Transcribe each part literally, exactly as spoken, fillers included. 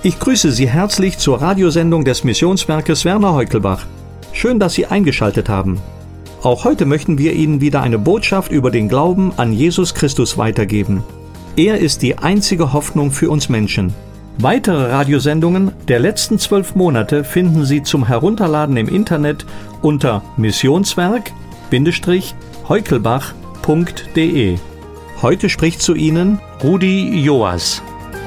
Ich grüße Sie herzlich zur Radiosendung des Missionswerkes Werner Heukelbach. Schön, dass Sie eingeschaltet haben. Auch heute möchten wir Ihnen wieder eine Botschaft über den Glauben an Jesus Christus weitergeben. Er ist die einzige Hoffnung für uns Menschen. Weitere Radiosendungen der letzten zwölf Monate finden Sie zum Herunterladen im Internet unter missionswerk Bindestrich heukelbach punkt de. Heute spricht zu Ihnen Rudi Joas.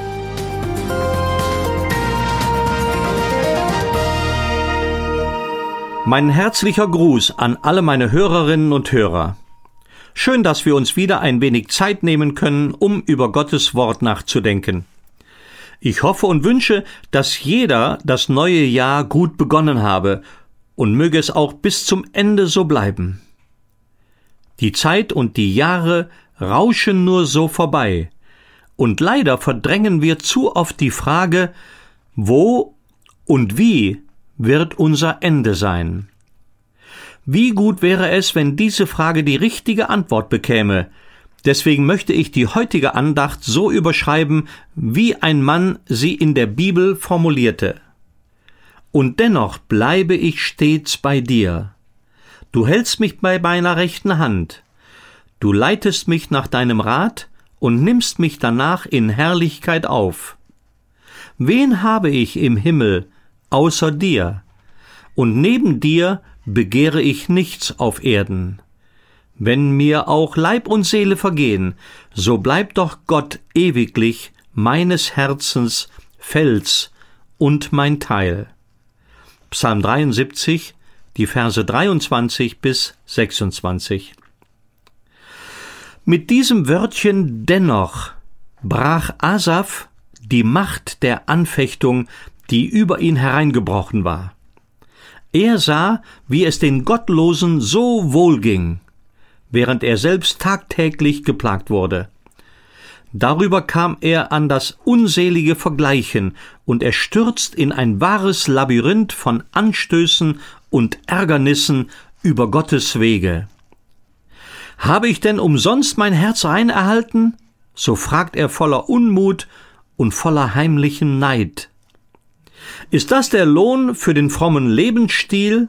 Mein herzlicher Gruß an alle meine Hörerinnen und Hörer. Schön, dass wir uns wieder ein wenig Zeit nehmen können, um über Gottes Wort nachzudenken. Ich hoffe und wünsche, dass jeder das neue Jahr gut begonnen habe und möge es auch bis zum Ende so bleiben. Die Zeit und die Jahre rauschen nur so vorbei und leider verdrängen wir zu oft die Frage, wo und wie wird unser Ende sein? Wie gut wäre es, wenn diese Frage die richtige Antwort bekäme? Deswegen möchte ich die heutige Andacht so überschreiben, wie ein Mann sie in der Bibel formulierte. Und dennoch bleibe ich stets bei dir. Du hältst mich bei meiner rechten Hand. Du leitest mich nach deinem Rat und nimmst mich danach in Herrlichkeit auf. Wen habe ich im Himmel außer dir? Und neben dir begehre ich nichts auf Erden. Wenn mir auch Leib und Seele vergehen, so bleibt doch Gott ewiglich meines Herzens Fels und mein Teil. Psalm dreiundsiebzig, die Verse dreiundzwanzig bis sechsundzwanzig. Mit diesem Wörtchen dennoch brach Asaf die Macht der Anfechtung, die über ihn hereingebrochen war. Er sah, wie es den Gottlosen so wohl ging, während er selbst tagtäglich geplagt wurde. Darüber kam er an das unselige Vergleichen, und er stürzt in ein wahres Labyrinth von Anstößen und Ärgernissen über Gottes Wege. »Habe ich denn umsonst mein Herz rein erhalten?« so fragt er voller Unmut und voller heimlichen Neid. Ist das der Lohn für den frommen Lebensstil?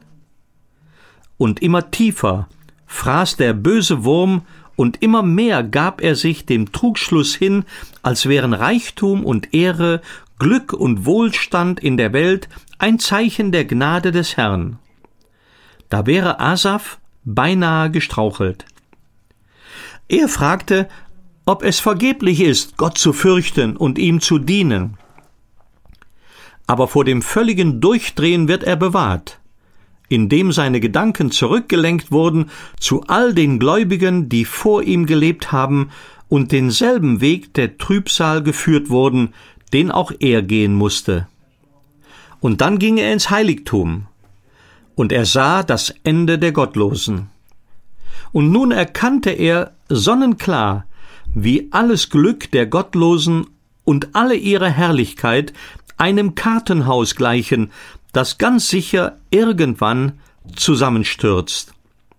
Und immer tiefer fraß der böse Wurm, und immer mehr gab er sich dem Trugschluss hin, als wären Reichtum und Ehre, Glück und Wohlstand in der Welt ein Zeichen der Gnade des Herrn. Da wäre Asaf beinahe gestrauchelt. Er fragte, ob es vergeblich ist, Gott zu fürchten und ihm zu dienen. Aber vor dem völligen Durchdrehen wird er bewahrt, indem seine Gedanken zurückgelenkt wurden zu all den Gläubigen, die vor ihm gelebt haben und denselben Weg der Trübsal geführt wurden, den auch er gehen musste. Und dann ging er ins Heiligtum, und er sah das Ende der Gottlosen. Und nun erkannte er sonnenklar, wie alles Glück der Gottlosen und alle ihre Herrlichkeit einem Kartenhaus gleichen, das ganz sicher irgendwann zusammenstürzt.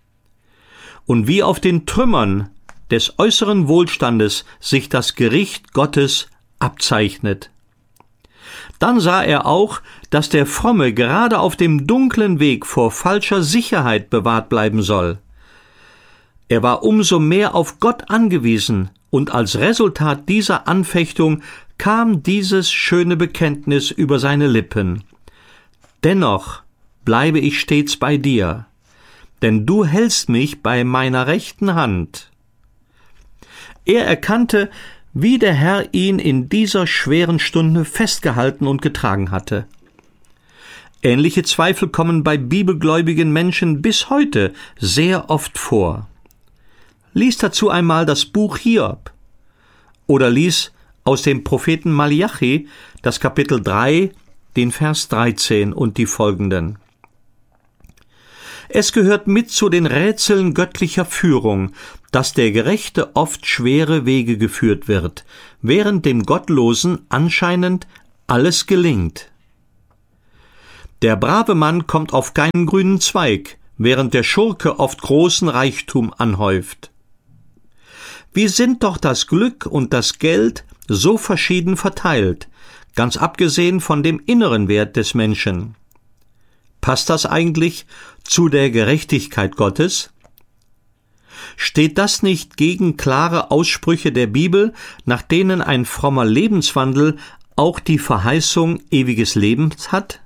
Und wie auf den Trümmern des äußeren Wohlstandes sich das Gericht Gottes abzeichnet. Dann sah er auch, dass der Fromme gerade auf dem dunklen Weg vor falscher Sicherheit bewahrt bleiben soll. Er war umso mehr auf Gott angewiesen, und als Resultat dieser Anfechtung kam dieses schöne Bekenntnis über seine Lippen. Dennoch bleibe ich stets bei dir, denn du hältst mich bei meiner rechten Hand. Er erkannte, wie der Herr ihn in dieser schweren Stunde festgehalten und getragen hatte. Ähnliche Zweifel kommen bei bibelgläubigen Menschen bis heute sehr oft vor. Lies dazu einmal das Buch Hiob oder lies aus dem Propheten Malachi das Kapitel drei, den Vers dreizehn und die folgenden. Es gehört mit zu den Rätseln göttlicher Führung, dass der Gerechte oft schwere Wege geführt wird, während dem Gottlosen anscheinend alles gelingt. Der brave Mann kommt auf keinen grünen Zweig, während der Schurke oft großen Reichtum anhäuft. Wie sind doch das Glück und das Geld so verschieden verteilt, ganz abgesehen von dem inneren Wert des Menschen. Passt das eigentlich zu der Gerechtigkeit Gottes? Steht das nicht gegen klare Aussprüche der Bibel, nach denen ein frommer Lebenswandel auch die Verheißung ewiges Lebens hat?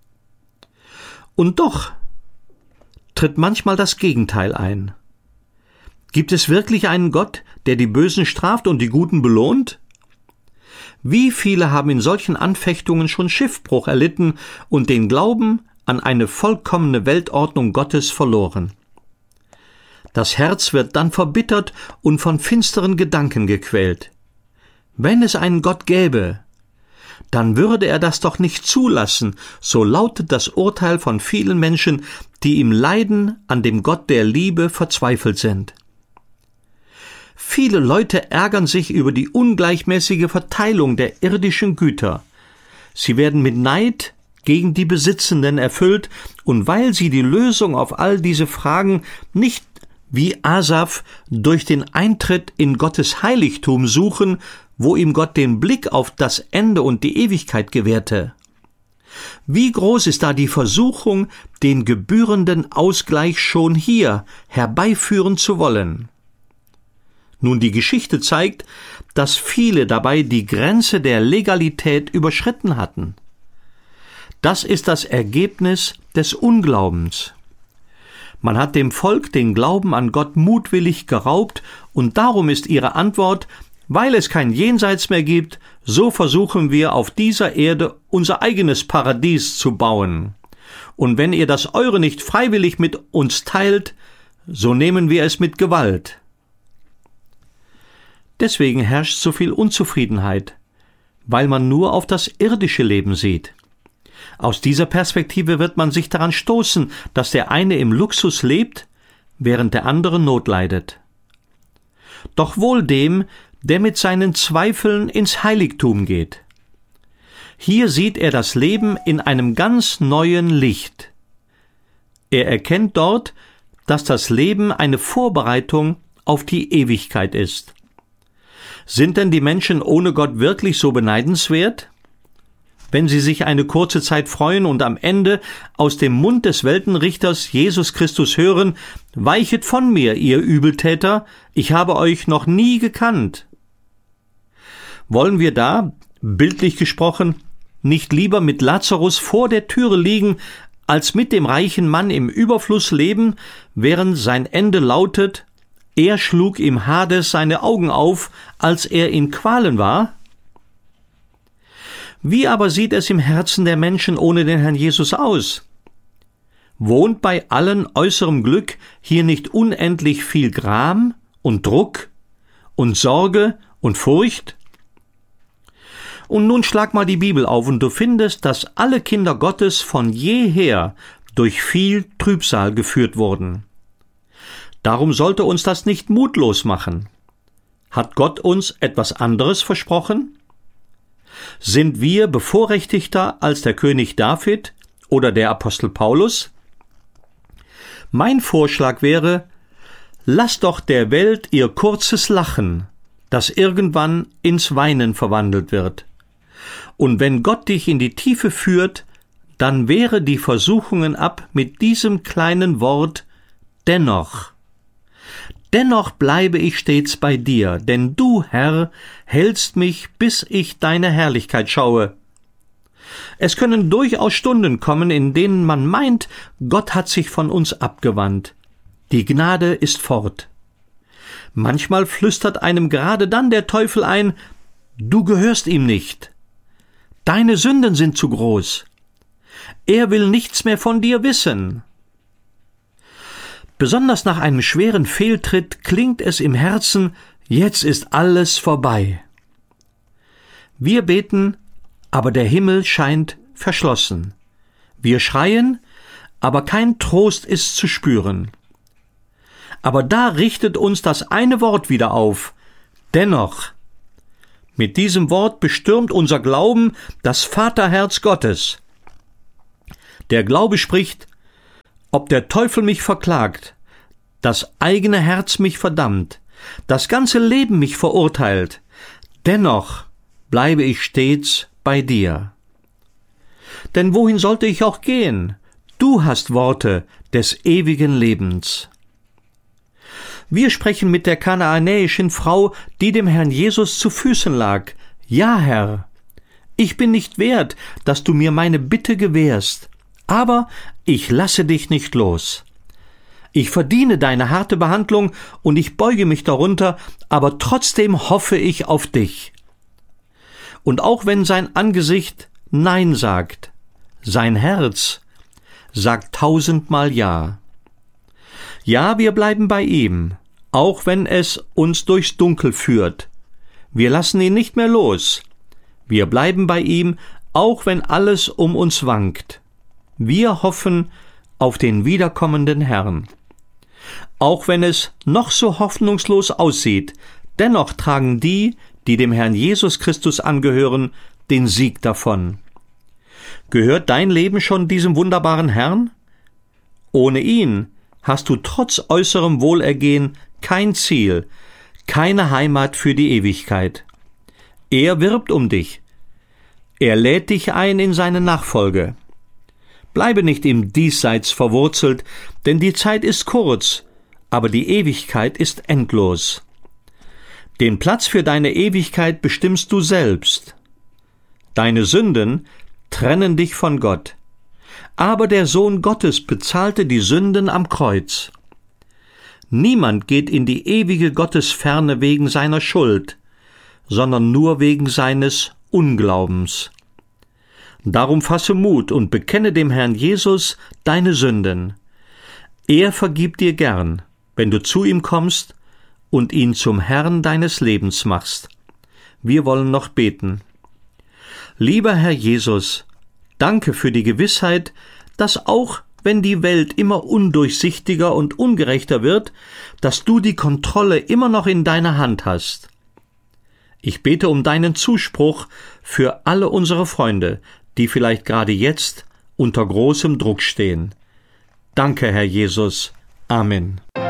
Und doch tritt manchmal das Gegenteil ein. Gibt es wirklich einen Gott, der die Bösen straft und die Guten belohnt? Wie viele haben in solchen Anfechtungen schon Schiffbruch erlitten und den Glauben an eine vollkommene Weltordnung Gottes verloren? Das Herz wird dann verbittert und von finsteren Gedanken gequält. Wenn es einen Gott gäbe, dann würde er das doch nicht zulassen, so lautet das Urteil von vielen Menschen, die im Leiden an dem Gott der Liebe verzweifelt sind. Viele Leute ärgern sich über die ungleichmäßige Verteilung der irdischen Güter. Sie werden mit Neid gegen die Besitzenden erfüllt, und weil sie die Lösung auf all diese Fragen nicht wie Asaf durch den Eintritt in Gottes Heiligtum suchen, wo ihm Gott den Blick auf das Ende und die Ewigkeit gewährte. Wie groß ist da die Versuchung, den gebührenden Ausgleich schon hier herbeiführen zu wollen? Nun, die Geschichte zeigt, dass viele dabei die Grenze der Legalität überschritten hatten. Das ist das Ergebnis des Unglaubens. Man hat dem Volk den Glauben an Gott mutwillig geraubt, und darum ist ihre Antwort: Weil es kein Jenseits mehr gibt, so versuchen wir auf dieser Erde unser eigenes Paradies zu bauen. Und wenn ihr das eure nicht freiwillig mit uns teilt, so nehmen wir es mit Gewalt. Deswegen herrscht so viel Unzufriedenheit, weil man nur auf das irdische Leben sieht. Aus dieser Perspektive wird man sich daran stoßen, dass der eine im Luxus lebt, während der andere Not leidet. Doch wohl dem, der mit seinen Zweifeln ins Heiligtum geht. Hier sieht er das Leben in einem ganz neuen Licht. Er erkennt dort, dass das Leben eine Vorbereitung auf die Ewigkeit ist. Sind denn die Menschen ohne Gott wirklich so beneidenswert? Wenn sie sich eine kurze Zeit freuen und am Ende aus dem Mund des Weltenrichters Jesus Christus hören: Weichet von mir, ihr Übeltäter, ich habe euch noch nie gekannt. Wollen wir da, bildlich gesprochen, nicht lieber mit Lazarus vor der Türe liegen, als mit dem reichen Mann im Überfluss leben, während sein Ende lautet: Er schlug im Hades seine Augen auf, als er in Qualen war? Wie aber sieht es im Herzen der Menschen ohne den Herrn Jesus aus? Wohnt bei allen äußerem Glück hier nicht unendlich viel Gram und Druck und Sorge und Furcht? Und nun schlag mal die Bibel auf, und du findest, dass alle Kinder Gottes von jeher durch viel Trübsal geführt wurden. Darum sollte uns das nicht mutlos machen. Hat Gott uns etwas anderes versprochen? Sind wir bevorrechtigter als der König David oder der Apostel Paulus? Mein Vorschlag wäre: Lass doch der Welt ihr kurzes Lachen, das irgendwann ins Weinen verwandelt wird. Und wenn Gott dich in die Tiefe führt, dann wehre die Versuchungen ab mit diesem kleinen Wort: dennoch. Dennoch bleibe ich stets bei dir, denn du, Herr, hältst mich, bis ich deine Herrlichkeit schaue. Es können durchaus Stunden kommen, in denen man meint, Gott hat sich von uns abgewandt. Die Gnade ist fort. Manchmal flüstert einem gerade dann der Teufel ein: Du gehörst ihm nicht. Deine Sünden sind zu groß. Er will nichts mehr von dir wissen. Besonders nach einem schweren Fehltritt klingt es im Herzen: Jetzt ist alles vorbei. Wir beten, aber der Himmel scheint verschlossen. Wir schreien, aber kein Trost ist zu spüren. Aber da richtet uns das eine Wort wieder auf: dennoch. Mit diesem Wort bestürmt unser Glauben das Vaterherz Gottes. Der Glaube spricht: Ob der Teufel mich verklagt, das eigene Herz mich verdammt, das ganze Leben mich verurteilt, dennoch bleibe ich stets bei dir. Denn wohin sollte ich auch gehen? Du hast Worte des ewigen Lebens. Wir sprechen mit der kanaanäischen Frau, die dem Herrn Jesus zu Füßen lag. Ja, Herr, ich bin nicht wert, dass du mir meine Bitte gewährst, aber ich lasse dich nicht los. Ich verdiene deine harte Behandlung und ich beuge mich darunter, aber trotzdem hoffe ich auf dich. Und auch wenn sein Angesicht Nein sagt, sein Herz sagt tausendmal Ja. Ja, wir bleiben bei ihm, auch wenn es uns durchs Dunkel führt. Wir lassen ihn nicht mehr los. Wir bleiben bei ihm, auch wenn alles um uns wankt. Wir hoffen auf den wiederkommenden Herrn. Auch wenn es noch so hoffnungslos aussieht, dennoch tragen die, die dem Herrn Jesus Christus angehören, den Sieg davon. Gehört dein Leben schon diesem wunderbaren Herrn? Ohne ihn hast du trotz äußerem Wohlergehen kein Ziel, keine Heimat für die Ewigkeit. Er wirbt um dich. Er lädt dich ein in seine Nachfolge. Bleibe nicht im Diesseits verwurzelt, denn die Zeit ist kurz, aber die Ewigkeit ist endlos. Den Platz für deine Ewigkeit bestimmst du selbst. Deine Sünden trennen dich von Gott. Aber der Sohn Gottes bezahlte die Sünden am Kreuz. Niemand geht in die ewige Gottesferne wegen seiner Schuld, sondern nur wegen seines Unglaubens. Darum fasse Mut und bekenne dem Herrn Jesus deine Sünden. Er vergibt dir gern, wenn du zu ihm kommst und ihn zum Herrn deines Lebens machst. Wir wollen noch beten. Lieber Herr Jesus, danke für die Gewissheit, dass auch wenn die Welt immer undurchsichtiger und ungerechter wird, dass du die Kontrolle immer noch in deiner Hand hast. Ich bete um deinen Zuspruch für alle unsere Freunde, die vielleicht gerade jetzt unter großem Druck stehen. Danke, Herr Jesus. Amen.